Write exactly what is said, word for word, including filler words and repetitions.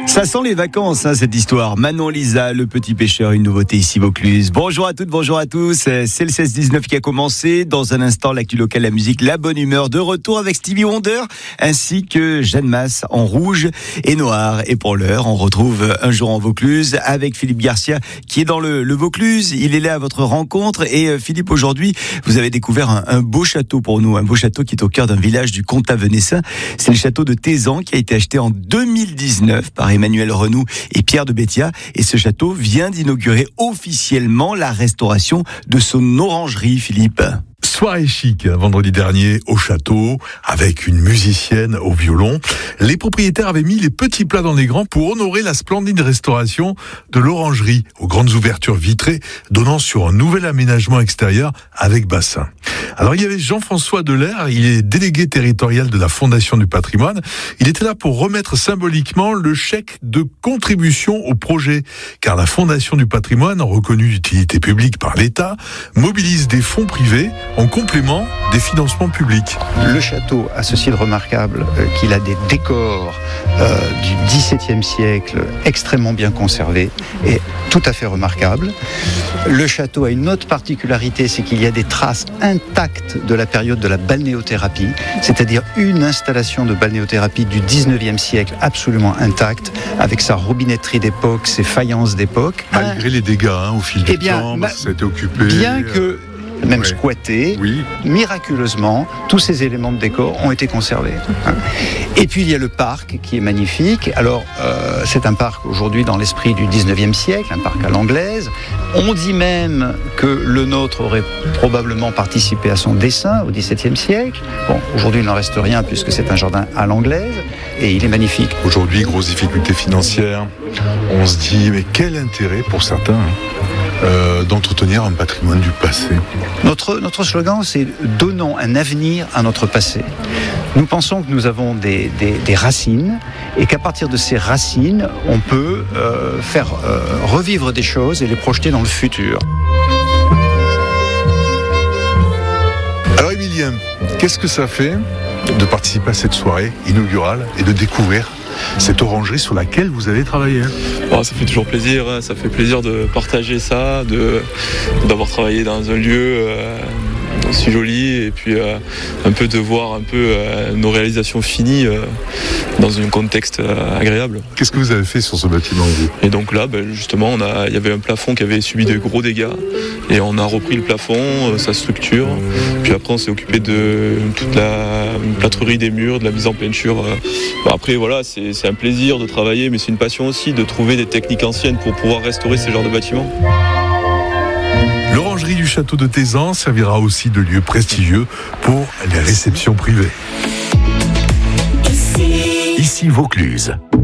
Ça sent les vacances, hein, cette histoire. Manon Lisa, le petit pêcheur, une nouveauté ici Vaucluse. Bonjour à toutes, bonjour à tous. C'est le seize dix-neuf qui a commencé. Dans un instant, l'actu locale, la musique, la bonne humeur. De retour avec Stevie Wonder, ainsi que Jeanne Masse en rouge et noir. Et pour l'heure, on retrouve Un jour en Vaucluse avec Philippe Garcia, qui est dans le, le Vaucluse. Il est là à votre rencontre. Et euh, Philippe, aujourd'hui, vous avez découvert un, un beau château pour nous. Un beau château qui est au cœur d'un village du Comtat-Venessin. C'est le château de Tézan qui a été acheté en deux mille dix-neuf par Emmanuel Renoux et Pierre de Béthia. Et ce château vient d'inaugurer officiellement la restauration de son orangerie, Philippe. Soirée chic, vendredi dernier, au château, avec une musicienne au violon. Les propriétaires avaient mis les petits plats dans les grands pour honorer la splendide restauration de l'orangerie, aux grandes ouvertures vitrées, donnant sur un nouvel aménagement extérieur avec bassin. Alors il y avait Jean-François Delair, il est délégué territorial de la Fondation du patrimoine. Il était là pour remettre symboliquement le chèque de contribution au projet, car la Fondation du patrimoine, reconnue d'utilité publique par l'État, mobilise des fonds privés en complément des financements publics. Le château a ceci de remarquable euh, qu'il a des décors euh, du dix-septième siècle extrêmement bien conservés et tout à fait remarquables. Le château a une autre particularité, c'est qu'il y a des traces intactes de la période de la balnéothérapie, c'est-à-dire une installation de balnéothérapie du dix-neuvième siècle absolument intacte, avec sa robinetterie d'époque, ses faïences d'époque. Malgré les dégâts hein, au fil du eh bien, temps, bah, ça a été occupé. Bien que même ouais. squatté, oui. miraculeusement, tous ces éléments de décor ont été conservés. Et puis il y a le parc qui est magnifique. Alors euh, c'est un parc aujourd'hui dans l'esprit du dix-neuvième siècle, un parc à l'anglaise. On dit même que le nôtre aurait probablement participé à son dessin au dix-septième siècle. Bon, aujourd'hui il n'en reste rien puisque c'est un jardin à l'anglaise et il est magnifique. Aujourd'hui, grosse difficulté financière. On se dit, mais quel intérêt pour certains hein, euh, d'entretenir un patrimoine du passé. Notre, notre slogan, c'est « Donnons un avenir à notre passé ». Nous pensons que nous avons des, des, des racines et qu'à partir de ces racines, on peut euh, faire euh, revivre des choses et les projeter dans le futur. Alors Emilien, qu'est-ce que ça fait de participer à cette soirée inaugurale et de découvrir cette orangerie sur laquelle vous avez travaillé? Oh, ça fait toujours plaisir, hein. Ça fait plaisir de partager ça, de, d'avoir travaillé dans un lieu euh, si joli et puis euh, un peu de voir un peu euh, nos réalisations finies euh, dans un contexte euh, agréable. Qu'est-ce que vous avez fait sur ce bâtiment vous? Et donc là, ben, justement, on a, il y avait un plafond qui avait subi de gros dégâts et on a repris le plafond, euh, sa structure, puis après on s'est occupé de toute la plâtrerie des murs, de la mise en peinture. Euh. Bon, après voilà, c'est, c'est un plaisir de travailler, mais c'est une passion aussi de trouver des techniques anciennes pour pouvoir restaurer ce genre de bâtiments. L'orangerie du château de Tézan servira aussi de lieu prestigieux pour les réceptions privées. Ici, Ici Vaucluse.